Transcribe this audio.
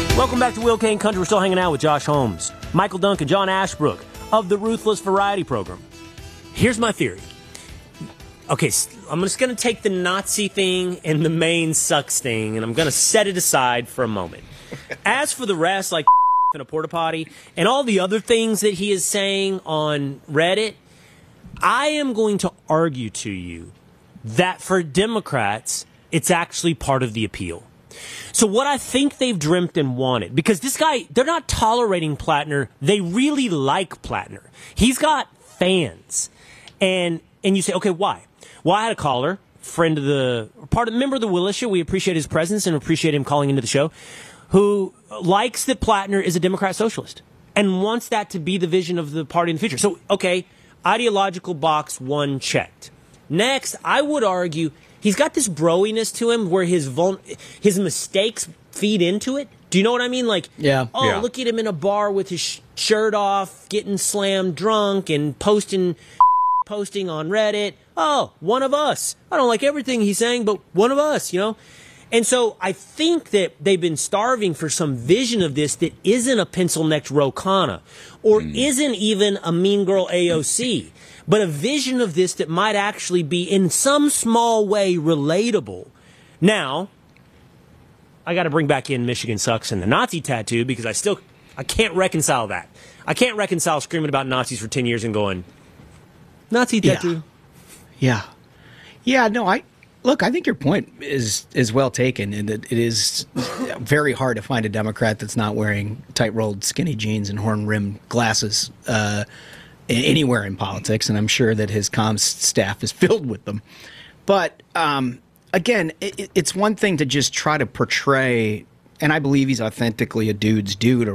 Welcome back to Will Kane Country. We're still hanging out with Josh Holmes, Michael Duncan, John Ashbrook of the Ruthless Variety Program. Here's my theory. Okay, I'm just going to take the Nazi thing and the Maine sucks thing, and I'm going to set it aside for a moment. As for the rest, like in a porta potty, and all the other things that he is saying on Reddit, I am going to argue to you that for Democrats, it's actually part of the appeal. So what I think they've dreamt and wanted, because this guy, they're not tolerating Plattner. They really like Plattner. He's got fans. And you say, okay, why? Well, I had a caller, member of the Willisha. We appreciate his presence and appreciate him calling into the show, who likes that Plattner is a Democrat socialist and wants that to be the vision of the party in the future. So, okay, ideological box 1 checked. Next, I would argue he's got this broiness to him where his mistakes feed into it. Do you know what I mean? Like, look at him in a bar with his shirt off, getting slammed drunk and posting on Reddit. Oh, one of us. I don't like everything he's saying, but one of us, you know? And so I think that they've been starving for some vision of this that isn't a pencil-necked Ro Khanna or isn't even a mean girl AOC, but a vision of this that might actually be in some small way relatable. Now, I got to bring back in Michigan Sucks and the Nazi tattoo because I can't reconcile that. I can't reconcile screaming about Nazis for 10 years and going, Nazi tattoo. Yeah, no, I think your point is well taken, and it is very hard to find a Democrat that's not wearing tight-rolled skinny jeans and horn-rimmed glasses anywhere in politics, and I'm sure that his comms staff is filled with them. But, again, it's one thing to just try to portray, and I believe he's authentically a dude's dude,